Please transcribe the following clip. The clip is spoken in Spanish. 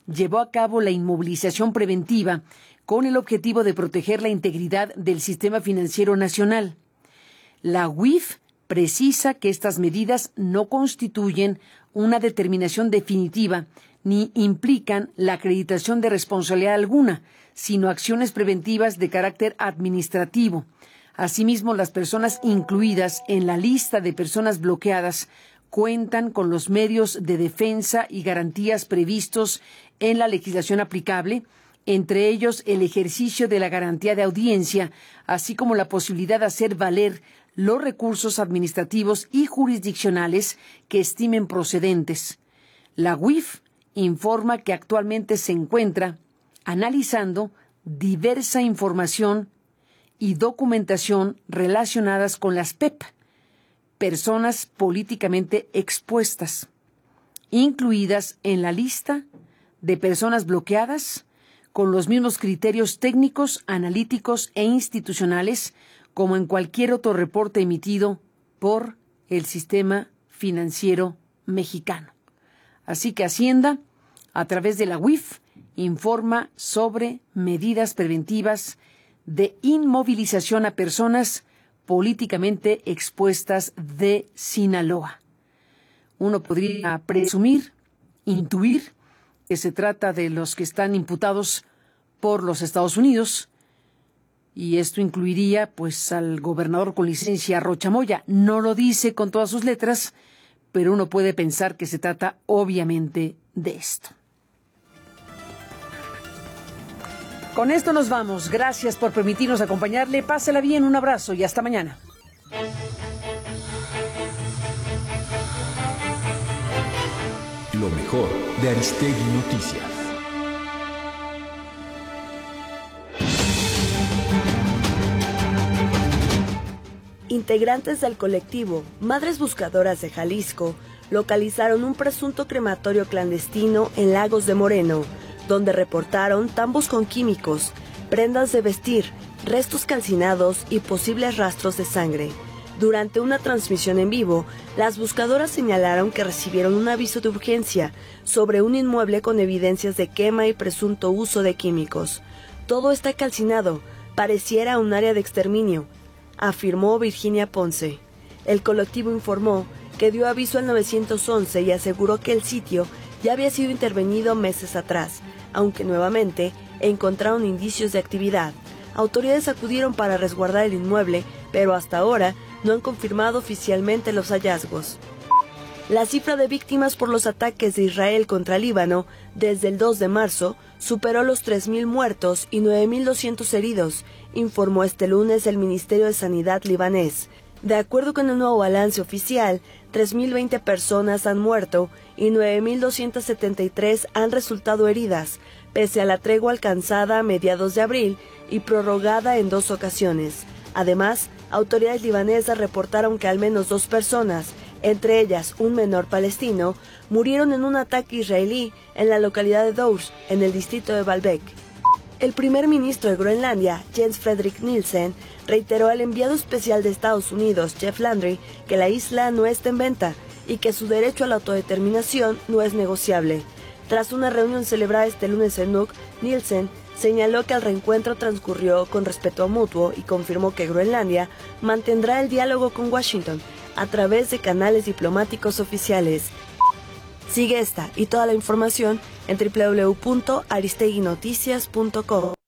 llevó a cabo la inmovilización preventiva con el objetivo de proteger la integridad del sistema financiero nacional. La UIF precisa que estas medidas no constituyen una determinación definitiva ni implican la acreditación de responsabilidad alguna, sino acciones preventivas de carácter administrativo. Asimismo, las personas incluidas en la lista de personas bloqueadas cuentan con los medios de defensa y garantías previstos en la legislación aplicable, entre ellos el ejercicio de la garantía de audiencia, así como la posibilidad de hacer valer los recursos administrativos y jurisdiccionales que estimen procedentes. La UIF informa que actualmente se encuentra analizando diversa información y documentación relacionadas con las PEP, personas políticamente expuestas, incluidas en la lista de personas bloqueadas con los mismos criterios técnicos, analíticos e institucionales como en cualquier otro reporte emitido por el sistema financiero mexicano. Así que Hacienda, a través de la UIF, informa sobre medidas preventivas de inmovilización a personas políticamente expuestas de Sinaloa. Uno podría presumir, intuir, que se trata de los que están imputados por los Estados Unidos, y esto incluiría pues al gobernador con licencia Rocha Moya. No lo dice con todas sus letras, pero uno puede pensar que se trata obviamente de esto. Con esto nos vamos. Gracias por permitirnos acompañarle. Pásela bien, un abrazo y hasta mañana. Lo mejor de Aristegui Noticias. Integrantes del colectivo Madres Buscadoras de Jalisco localizaron un presunto crematorio clandestino en Lagos de Moreno, donde reportaron tambos con químicos, prendas de vestir, restos calcinados y posibles rastros de sangre. Durante una transmisión en vivo, las buscadoras señalaron que recibieron un aviso de urgencia sobre un inmueble con evidencias de quema y presunto uso de químicos. Todo está calcinado, pareciera un área de exterminio, afirmó Virginia Ponce. El colectivo informó que dio aviso al 911 y aseguró que el sitio ya había sido intervenido meses atrás, aunque nuevamente encontraron indicios de actividad. Autoridades acudieron para resguardar el inmueble, pero hasta ahora no han confirmado oficialmente los hallazgos. La cifra de víctimas por los ataques de Israel contra Líbano desde el 2 de marzo superó los 3.000 muertos y 9.200 heridos, informó este lunes el Ministerio de Sanidad libanés. De acuerdo con el nuevo balance oficial, 3.020 personas han muerto y 9.273 han resultado heridas, pese a la tregua alcanzada a mediados de abril y prorrogada en 2 ocasiones. Además, autoridades libanesas reportaron que al menos 2 personas, entre ellas un menor palestino, murieron en un ataque israelí en la localidad de Dours, en el distrito de Baalbek. El primer ministro de Groenlandia, Jens Frederik Nielsen, reiteró al enviado especial de Estados Unidos, Jeff Landry, que la isla no está en venta y que su derecho a la autodeterminación no es negociable. Tras una reunión celebrada este lunes en Nuuk, Nielsen señaló que el reencuentro transcurrió con respeto mutuo y confirmó que Groenlandia mantendrá el diálogo con Washington a través de canales diplomáticos oficiales. Sigue esta y toda la información en www.aristeguinoticias.com.